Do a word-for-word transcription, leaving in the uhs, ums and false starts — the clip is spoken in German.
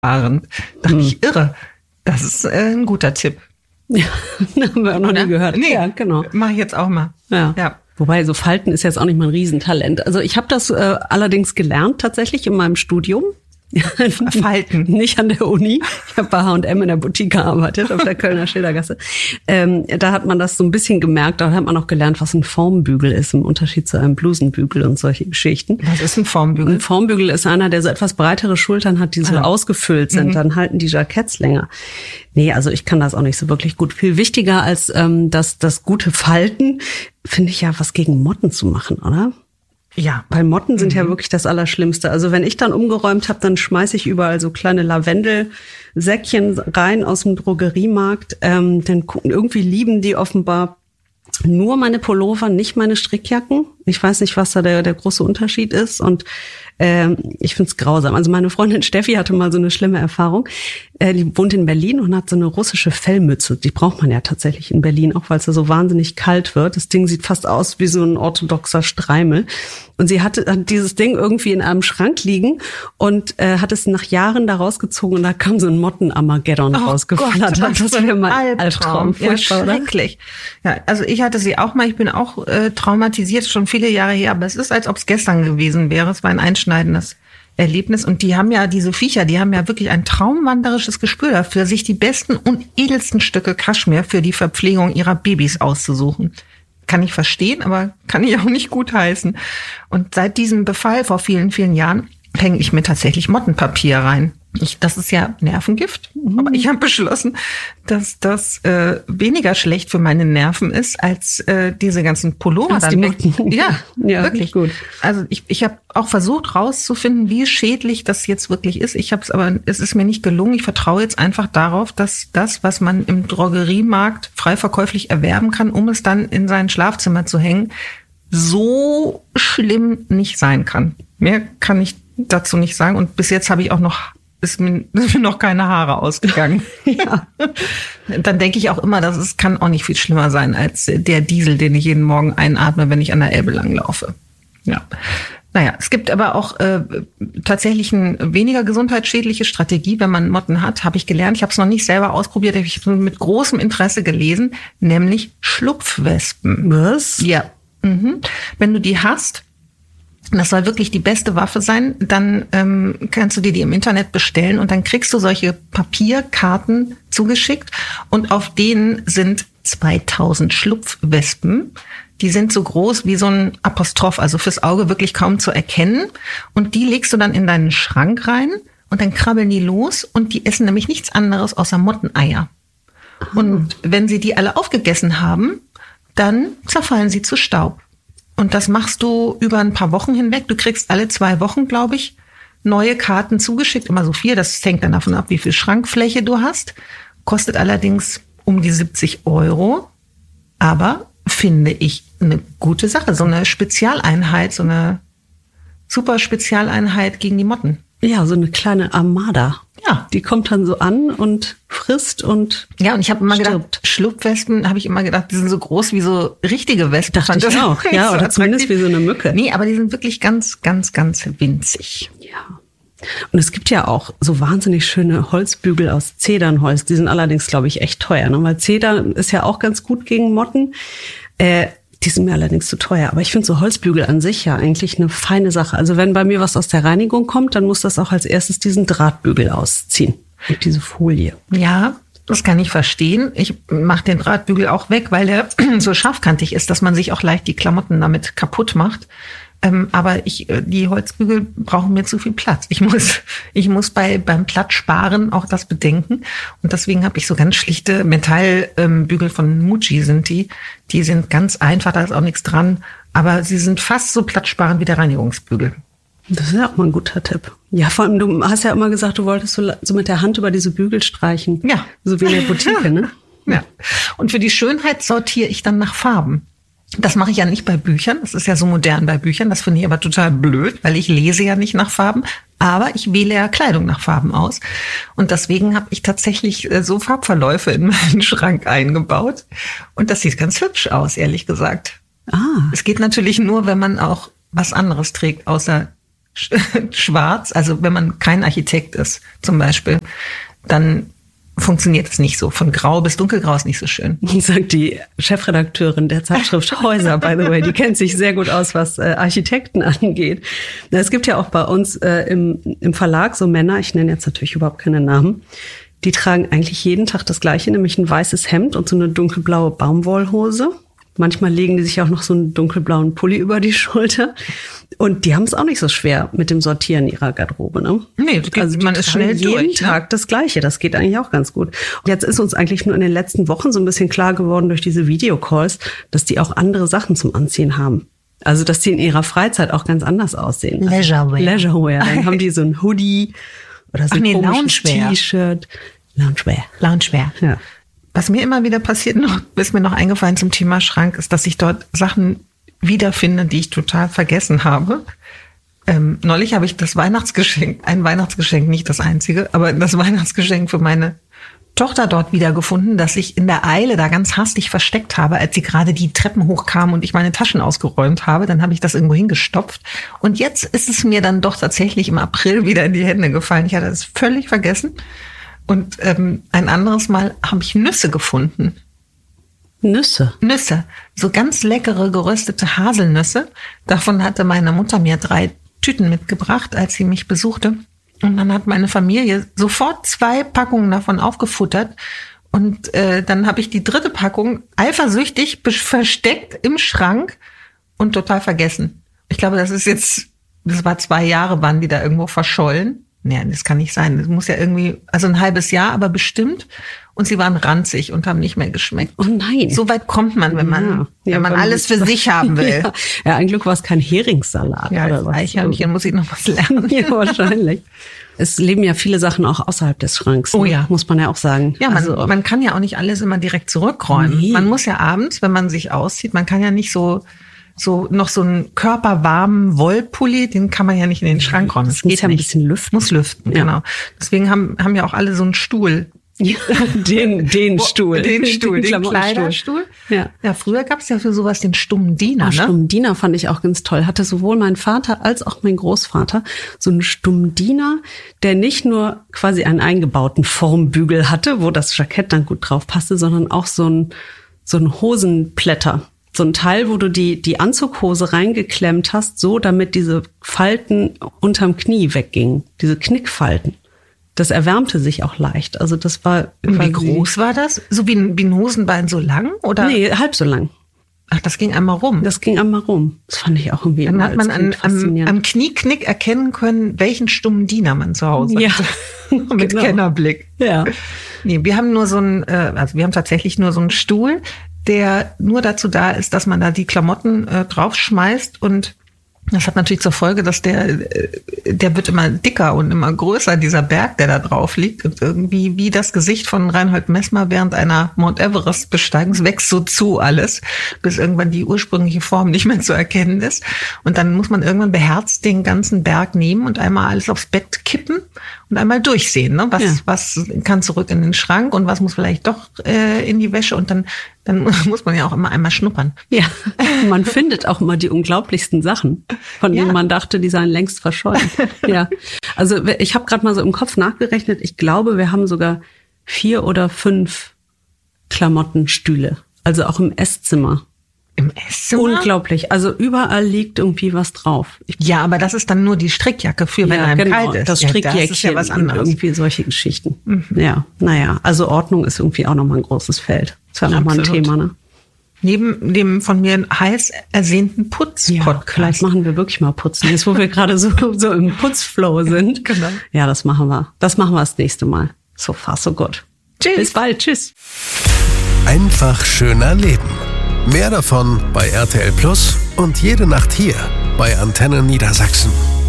Dachte hm. ich, irre. Das ist äh, ein guter Tipp. Ja, haben wir auch noch nie gehört. Nee, ja, genau. Mache ich jetzt auch mal. Ja. ja. Wobei, so Falten ist jetzt auch nicht mal ein Riesentalent. Also ich habe das äh, allerdings gelernt tatsächlich in meinem Studium. Falten. Nicht an der Uni. Ich habe bei H und M in der Boutique gearbeitet, auf der Kölner Schildergasse. Ähm, da hat man das so ein bisschen gemerkt. Da hat man auch gelernt, was ein Formbügel ist, im Unterschied zu einem Blusenbügel und solche Geschichten. Was ist ein Formbügel? Ein Formbügel ist einer, der so etwas breitere Schultern hat, die so ah. ausgefüllt sind. Mhm. Dann halten die Jacketts länger. Nee, also ich kann das auch nicht so wirklich gut. Viel wichtiger als ähm, das, das gute Falten, finde ich ja, was gegen Motten zu machen, oder? Ja. Weil Motten sind mhm. ja wirklich das Allerschlimmste. Also wenn ich dann umgeräumt habe, dann schmeiße ich überall so kleine Lavendelsäckchen rein aus dem Drogeriemarkt. Ähm, dann gucken, irgendwie lieben die offenbar nur meine Pullover, nicht meine Strickjacken. Ich weiß nicht, was da der, der große Unterschied ist. Und ähm, ich find's grausam. Also meine Freundin Steffi hatte mal so eine schlimme Erfahrung. Äh, die wohnt in Berlin und hat so eine russische Fellmütze. Die braucht man ja tatsächlich in Berlin, auch weil es da so wahnsinnig kalt wird. Das Ding sieht fast aus wie so ein orthodoxer Streimel. Und sie hatte hat dieses Ding irgendwie in einem Schrank liegen und äh, hat es nach Jahren da rausgezogen und da kam so ein Motten-Armageddon oh rausgeflattert. Gott, das war mein Albtraum. Albtraum. Furchtbar, ja, schrecklich. Ja, also ich hatte sie auch mal. Ich bin auch äh, traumatisiert, schon viele Jahre her. Aber es ist, als ob es gestern gewesen wäre. Es war ein einschneidendes Erlebnis. Und die haben ja, diese Viecher, die haben ja wirklich ein traumwanderisches Gespür dafür, sich die besten und edelsten Stücke Kaschmir für die Verpflegung ihrer Babys auszusuchen. Kann ich verstehen, aber kann ich auch nicht gutheißen. Und seit diesem Befall vor vielen, vielen Jahren hänge ich mir tatsächlich Mottenpapier rein. Ich, das ist ja Nervengift, mhm. aber ich habe beschlossen, dass das äh, weniger schlecht für meine Nerven ist als äh, diese ganzen Pullover. Als die Motten. Ja, ja, wirklich gut. Also ich, ich habe auch versucht rauszufinden, wie schädlich das jetzt wirklich ist. Ich habe es aber, es ist mir nicht gelungen. Ich vertraue jetzt einfach darauf, dass das, was man im Drogeriemarkt frei verkäuflich erwerben kann, um es dann in sein Schlafzimmer zu hängen, so schlimm nicht sein kann. Mehr kann ich dazu nicht sagen. Und bis jetzt habe ich auch noch ist mir, ist mir noch keine Haare ausgegangen. Ja. Dann denke ich auch immer, dass es kann auch nicht viel schlimmer sein als der Diesel, den ich jeden Morgen einatme, wenn ich an der Elbe langlaufe. Ja. Naja, es gibt aber auch äh, tatsächlich eine weniger gesundheitsschädliche Strategie, wenn man Motten hat, habe ich gelernt. Ich habe es noch nicht selber ausprobiert, habe ich mit großem Interesse gelesen, nämlich Schlupfwespen. Was? Ja. Mhm. Wenn du die hast, das soll wirklich die beste Waffe sein, dann ähm, kannst du dir die im Internet bestellen und dann kriegst du solche Papierkarten zugeschickt und auf denen sind zweitausend Schlupfwespen. Die sind so groß wie so ein Apostroph, also fürs Auge wirklich kaum zu erkennen. Und die legst du dann in deinen Schrank rein und dann krabbeln die los und die essen nämlich nichts anderes außer Motteneier. Oh. Und wenn sie die alle aufgegessen haben, dann zerfallen sie zu Staub. Und das machst du über ein paar Wochen hinweg. Du kriegst alle zwei Wochen, glaube ich, neue Karten zugeschickt. Immer so viel. Das hängt dann davon ab, wie viel Schrankfläche du hast. Kostet allerdings um die siebzig Euro. Aber finde ich eine gute Sache. So eine Spezialeinheit, so eine super Spezialeinheit gegen die Motten. Ja, so eine kleine Armada. Ja. Die kommt dann so an und frisst und Ja, und ich habe immer stirbt. gedacht, Schlupfwespen, habe ich immer gedacht, die sind so groß wie so richtige Wespen. Dachte ich auch. Ja, so oder zumindest wie so eine Mücke. Nee, aber die sind wirklich ganz, ganz, ganz winzig. Ja. Und es gibt ja auch so wahnsinnig schöne Holzbügel aus Zedernholz. Die sind allerdings, glaube ich, echt teuer, ne? Weil Zeder ist ja auch ganz gut gegen Motten. Äh, Die sind mir allerdings zu teuer. Aber ich finde so Holzbügel an sich ja eigentlich eine feine Sache. Also wenn bei mir was aus der Reinigung kommt, dann muss das auch als erstes diesen Drahtbügel ausziehen. Und diese Folie. Ja, das kann ich verstehen. Ich mache den Drahtbügel auch weg, weil der so scharfkantig ist, dass man sich auch leicht die Klamotten damit kaputt macht. Ähm, aber ich, die Holzbügel brauchen mir zu viel Platz. Ich muss, ich muss bei beim Platz sparen auch das bedenken. Und deswegen habe ich so ganz schlichte Metallbügel ähm, von Muji sind die. Die sind ganz einfach, da ist auch nichts dran. Aber sie sind fast so platzsparend wie der Reinigungsbügel. Das ist ja auch mal ein guter Tipp. Ja, vor allem, du hast ja immer gesagt, du wolltest so, so mit der Hand über diese Bügel streichen. Ja. So wie in der Boutique, ne? Ja. Und für die Schönheit sortiere ich dann nach Farben. Das mache ich ja nicht bei Büchern. Das ist ja so modern bei Büchern. Das finde ich aber total blöd, weil ich lese ja nicht nach Farben. Aber ich wähle ja Kleidung nach Farben aus. Und deswegen habe ich tatsächlich so Farbverläufe in meinen Schrank eingebaut. Und das sieht ganz hübsch aus, ehrlich gesagt. Ah. Es geht natürlich nur, wenn man auch was anderes trägt, außer schwarz, also wenn man kein Architekt ist zum Beispiel, dann funktioniert es nicht so. Von grau bis dunkelgrau ist nicht so schön. Sagt die Chefredakteurin der Zeitschrift Häuser, by the way. Die kennt sich sehr gut aus, was äh, Architekten angeht. Es gibt ja auch bei uns äh, im, im Verlag so Männer, ich nenne jetzt natürlich überhaupt keine Namen, die tragen eigentlich jeden Tag das Gleiche, nämlich ein weißes Hemd und so eine dunkelblaue Baumwollhose. Manchmal legen die sich auch noch so einen dunkelblauen Pulli über die Schulter. Und die haben es auch nicht so schwer mit dem Sortieren ihrer Garderobe, ne? Nee, das geht, also man ist schnell jeden durch, Tag ne? das Gleiche. Das geht eigentlich auch ganz gut. Und jetzt ist uns eigentlich nur in den letzten Wochen so ein bisschen klar geworden durch diese Videocalls, dass die auch andere Sachen zum Anziehen haben. Also, dass die in ihrer Freizeit auch ganz anders aussehen. Leisurewear. Leisurewear. Dann haben die so ein Hoodie oder so ein nee, komisches T-Shirt. Loungewear. Loungewear. Ja. Was mir immer wieder passiert, noch, ist mir noch eingefallen zum Thema Schrank, ist, dass ich dort Sachen wiederfinde, die ich total vergessen habe. Ähm, neulich habe ich das Weihnachtsgeschenk, ein Weihnachtsgeschenk, nicht das einzige, aber das Weihnachtsgeschenk für meine Tochter dort wiedergefunden, das ich in der Eile da ganz hastig versteckt habe, als sie gerade die Treppen hochkam und ich meine Taschen ausgeräumt habe. Dann habe ich das irgendwo hingestopft. Und jetzt ist es mir dann doch tatsächlich im April wieder in die Hände gefallen. Ich hatte es völlig vergessen. Und ähm, ein anderes Mal habe ich Nüsse gefunden. Nüsse? Nüsse. So ganz leckere geröstete Haselnüsse. Davon hatte meine Mutter mir drei Tüten mitgebracht, als sie mich besuchte. Und dann hat meine Familie sofort zwei Packungen davon aufgefuttert. Und äh, dann habe ich die dritte Packung eifersüchtig versteckt im Schrank und total vergessen. Ich glaube, das ist jetzt, das war zwei Jahre, waren die da irgendwo verschollen. Nee, das kann nicht sein. Das muss ja irgendwie, also ein halbes Jahr, aber bestimmt. Und sie waren ranzig und haben nicht mehr geschmeckt. Oh nein. So weit kommt man, wenn man, ja, wenn ja, man alles für sich haben will. Ja, ja, ein Glück war es kein Heringssalat. Ja, oder was. Eichhörnchen muss ich noch was lernen. Ja, wahrscheinlich. Es leben ja viele Sachen auch außerhalb des Schranks. Oh ja. Muss man ja auch sagen. Ja, man, also, man kann ja auch nicht alles immer direkt zurückräumen. Nee. Man muss ja abends, wenn man sich auszieht, man kann ja nicht so, so noch so einen körperwarmen Wollpulli, den kann man ja nicht in den Schrank räumen. Das, das muss geht ja ein nicht. bisschen lüften. Muss lüften, ja. Genau. Deswegen haben, haben ja auch alle so einen Stuhl. Ja, den, den Stuhl. Den Stuhl, den, den Kleiderstuhl. Ja. Ja, früher gab es ja für sowas den stummen Diener. Oh, ne? Stummen Diener fand ich auch ganz toll. Hatte sowohl mein Vater als auch mein Großvater so einen stummen Diener, der nicht nur quasi einen eingebauten Formbügel hatte, wo das Jackett dann gut drauf passte, sondern auch so ein, so ein Hosenplätter. So ein Teil, wo du die, die Anzughose reingeklemmt hast, so damit diese Falten unterm Knie weggingen. Diese Knickfalten. Das erwärmte sich auch leicht. Also das war. Wie groß war das? So wie ein, wie ein Hosenbein so lang? Oder? Nee, halb so lang. Ach, das ging einmal rum. Das ging einmal rum. Das fand ich auch irgendwie. Dann hat man an, am, am Knieknick erkennen können, welchen stummen Diener man zu Hause ja. hatte. Mit genau. Kennerblick. Ja. Nee, wir haben nur so einen, also wir haben tatsächlich nur so einen Stuhl, der nur dazu da ist, dass man da die Klamotten äh, draufschmeißt, und das hat natürlich zur Folge, dass der, der wird immer dicker und immer größer, dieser Berg, der da drauf liegt. Und irgendwie wie das Gesicht von Reinhold Messmer während einer Mount Everest-Besteigung wächst so zu alles, bis irgendwann die ursprüngliche Form nicht mehr zu erkennen ist. Und dann muss man irgendwann beherzt den ganzen Berg nehmen und einmal alles aufs Bett kippen und einmal durchsehen, ne? Was, ja. was kann zurück in den Schrank und was muss vielleicht doch äh, in die Wäsche, und dann Dann muss man ja auch immer einmal schnuppern. Ja, man findet auch immer die unglaublichsten Sachen, von denen ja. man dachte, die seien längst verschollen. Ja, also ich habe gerade mal so im Kopf nachgerechnet. Ich glaube, wir haben sogar vier oder fünf Klamottenstühle, also auch im Esszimmer. Im Esszimmer? Unglaublich. Also überall liegt irgendwie was drauf. Ich ja, aber das ist dann nur die Strickjacke für, wenn ja, einem genau, kalt ist. Das Strickjäckchen, ja, das ist ja was anderes. Irgendwie solche Geschichten. Mhm. Ja, naja, also Ordnung ist irgendwie auch nochmal ein großes Feld. Das war nochmal ein Thema, ne? Neben dem von mir heiß ersehnten Putz-Podcast. Ja, vielleicht machen wir wirklich mal Putzen. Jetzt, wo wir gerade so, so im Putzflow sind. Genau. Ja, das machen wir. Das machen wir das nächste Mal. So far, so good. Tschüss. Bis bald. Tschüss. Einfach schöner Leben. Mehr davon bei R T L Plus und jede Nacht hier bei Antenne Niedersachsen.